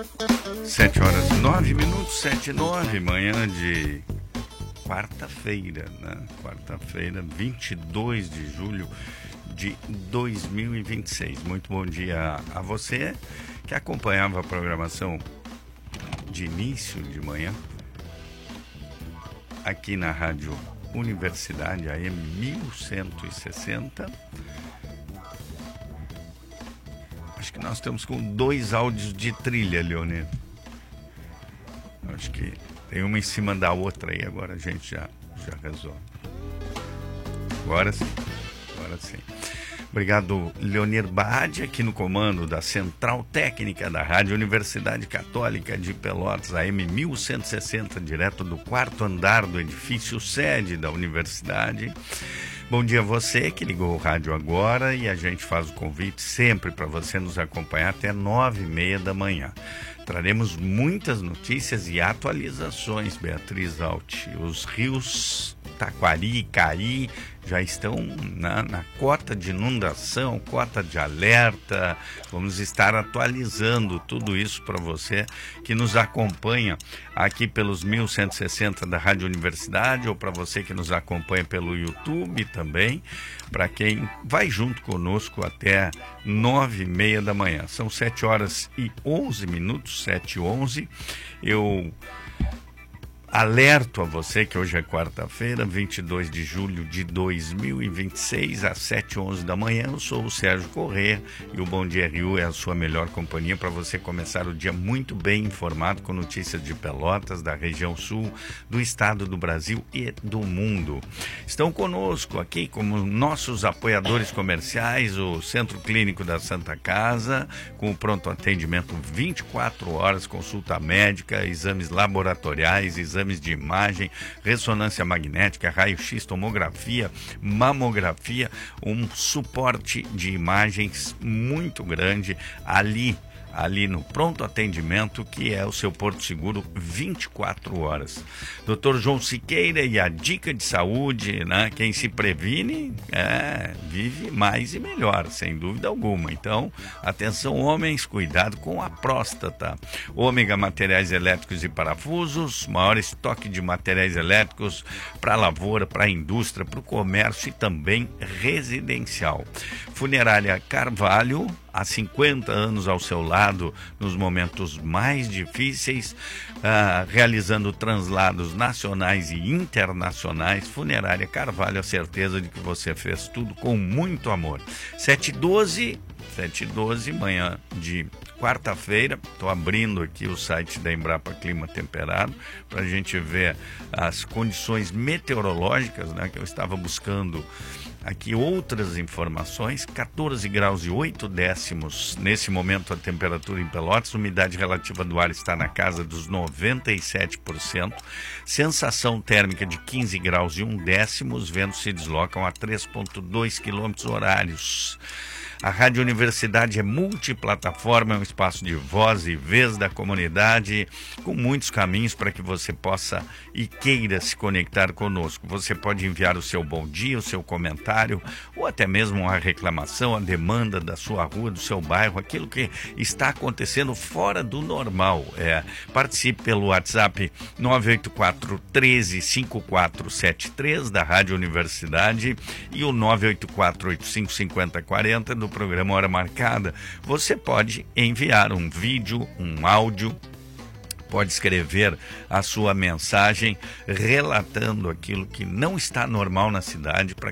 7h09, 7h09, manhã de quarta-feira, né? Quarta-feira, 22 de julho de 2026. Muito bom dia a você que acompanhava a programação de início de manhã aqui na Rádio Universidade AM 1160. Acho que nós estamos com 2 áudios de trilha, Leonir. Acho que tem uma em cima da outra aí, agora a gente já resolve. Agora sim, agora sim. Obrigado, Leonir Baade, aqui no comando da Central Técnica da Rádio Universidade Católica de Pelotas, AM 1160, direto do 4º andar do edifício sede da universidade. Bom dia a você que ligou o rádio agora, e a gente faz o convite sempre para você nos acompanhar até 9h30 da manhã. Traremos muitas notícias e atualizações, Beatriz Alt. Os rios Taquari e Cari já estão na cota de inundação, cota de alerta. Vamos estar atualizando tudo isso para você que nos acompanha aqui pelos 1160 da Rádio Universidade, ou para você que nos acompanha pelo YouTube também, para quem vai junto conosco até 9h30 da manhã. São 7h11, 7h11. Eu alerto a você que hoje é quarta-feira, 22 de julho de 2026, às 7h11 da manhã. Eu sou o Sérgio Corrêa e o Bom Dia RU é a sua melhor companhia para você começar o dia muito bem informado com notícias de Pelotas, da região sul, do estado do Brasil e do mundo. Estão conosco aqui como nossos apoiadores comerciais, o Centro Clínico da Santa Casa, com o pronto atendimento 24 horas, consulta médica, exames laboratoriais, exames de imagem, ressonância magnética, raio-x, tomografia, mamografia, um suporte de imagens muito grande ali no pronto atendimento, que é o seu Porto Seguro 24 horas. Dr. João Siqueira e a dica de saúde, né? Quem se previne vive mais e melhor, sem dúvida alguma. Então, atenção homens, cuidado com a próstata. Ômega Materiais Elétricos e Parafusos, maior estoque de materiais elétricos para a lavoura, para a indústria, para o comércio e também residencial. Funerária Carvalho, há 50 anos ao seu lado nos momentos mais difíceis, realizando translados nacionais e internacionais. Funerária Carvalho, a certeza de que você fez tudo com muito amor. 7h12, manhã de quarta-feira. Estou abrindo aqui o site da Embrapa Clima Temperado para a gente ver as condições meteorológicas, né, que eu estava buscando aqui outras informações. 14 graus e 8 décimos nesse momento a temperatura em Pelotas, umidade relativa do ar está na casa dos 97%, sensação térmica de 15 graus e 1 décimo, os ventos se deslocam a 3,2 km horários. A Rádio Universidade é multiplataforma, é um espaço de voz e vez da comunidade, com muitos caminhos para que você possa e queira se conectar conosco. Você pode enviar o seu bom dia, o seu comentário, ou até mesmo uma reclamação, a demanda da sua rua, do seu bairro, aquilo que está acontecendo fora do normal. Participe pelo WhatsApp 984 13 5473 da Rádio Universidade e o 984 85 50 40 do programa Hora Marcada. Você pode enviar um vídeo, um áudio, pode escrever a sua mensagem relatando aquilo que não está normal na cidade, para